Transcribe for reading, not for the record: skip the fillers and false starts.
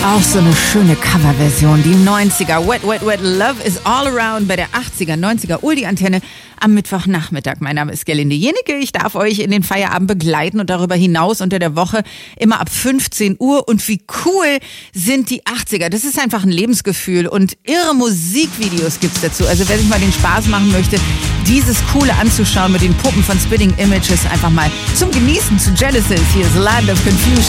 Auch so eine schöne Coverversion, die 90er. Wet, Wet, Wet, Love is all around bei der 80er, 90er Oldie-Antenne am Mittwochnachmittag. Mein Name ist Gerlinde Jenecke. Ich darf euch in den Feierabend begleiten und darüber hinaus unter der Woche immer ab 15 Uhr. Und wie cool sind die 80er. Das ist einfach ein Lebensgefühl und irre Musikvideos gibt's dazu. Also wer sich mal den Spaß machen möchte, dieses Coole anzuschauen mit den Puppen von Spitting Images, einfach mal zum Genießen, zu Genesis. Hier ist Land of Confusion.